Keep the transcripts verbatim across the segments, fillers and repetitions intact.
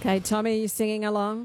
Okay, Tommy, you singing along?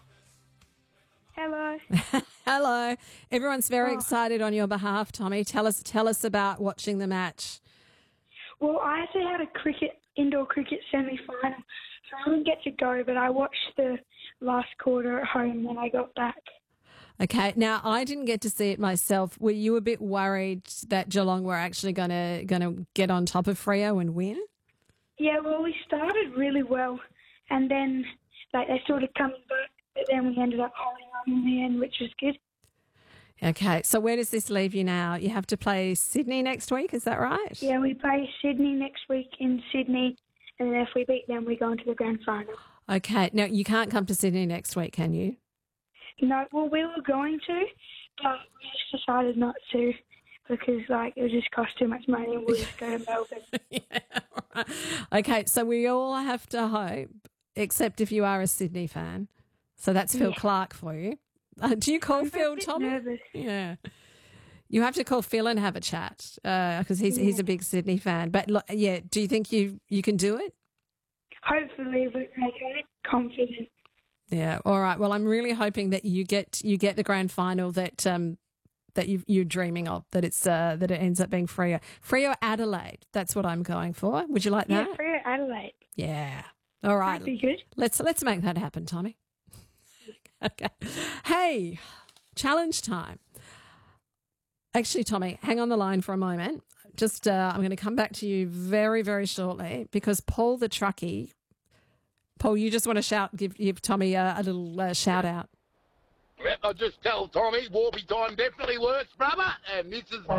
Hello. Hello. Everyone's very Oh. excited on your behalf, Tommy. Tell us tell us about watching the match. Well, I actually had a cricket indoor cricket semi-final, so I didn't get to go, but I watched the last quarter at home when I got back. Okay. Now, I didn't get to see it myself. Were you a bit worried that Geelong were actually going to going to get on top of Freo and win? Yeah, well, we started really well, and then like they sort of coming back, but then we ended up holding on in the end, which was good. Okay. So where does this leave you now? You have to play Sydney next week, is that right? Yeah, we play Sydney next week in Sydney, and then if we beat them, we go into the grand final. Okay. Now, you can't come to Sydney next week, can you? No, well, we were going to, but we just decided not to because, like, it would just cost too much money and we'll just go to Melbourne. Yeah, right. Okay, so we all have to hope, except if you are a Sydney fan. So that's Phil Yeah. Clark for you. Uh, do you call I'm a Phil, bit Tommy? nervous. Yeah. You have to call Phil and have a chat because he's he's a big Sydney fan. But look, yeah, do you think you, you can do it? Hopefully, but like, I'm confident. Yeah. All right. Well, I'm really hoping that you get you get the grand final that um that you you're dreaming of. That it's uh, that it ends up being Freo. Freo Adelaide. That's what I'm going for. Would you like Yeah, that? Freo Adelaide. Yeah. All right. That'd be good. Let's let's make that happen, Tommy. Okay. Hey, challenge time. Actually, Tommy, hang on the line for a moment. Just uh, I'm going to come back to you very very shortly because Paul the truckie. Paul, you just want to shout, give give Tommy a, a little uh, shout out. Yep, I'll just tell Tommy, Warby time definitely works, brother, and this is...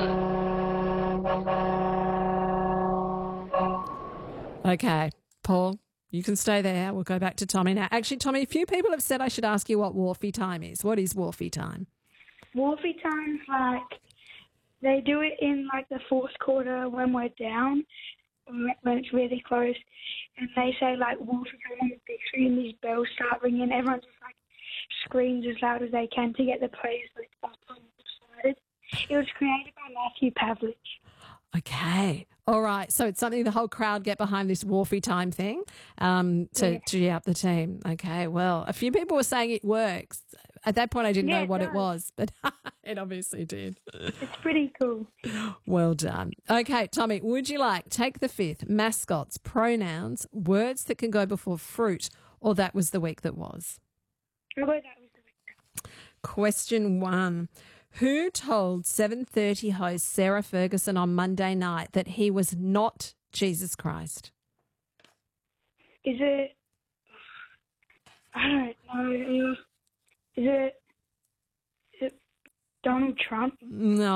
Okay, Paul, you can stay there. We'll go back to Tommy now. Actually, Tommy, a few people have said I should ask you what Wharfie time is. What is Wharfie time? Wolfie times, like, they do it in, like, the fourth quarter when we're down, when it's really close, and they say, like, Wolfie time on the victory, and these bells start ringing. Everyone just, like, screams as loud as they can to get the players, like, up and excited. It was created by Matthew Pavlich. Okay. All right. So it's something the whole crowd get behind this Wharfie time thing um, to, Yeah. to cheer up the team. Okay. Well, a few people were saying it works. At that point, I didn't Yeah, know it what it does. was, but it obviously did. It's pretty cool. Well done. Okay, Tommy, would you like take the fifth, mascots, pronouns, words that can go before fruit, or that was the week that was? How about that was the Question one. Who told seven thirty host Sarah Ferguson on Monday night that he was not Jesus Christ? Is it? I don't know. Is it? Is it Donald Trump? No.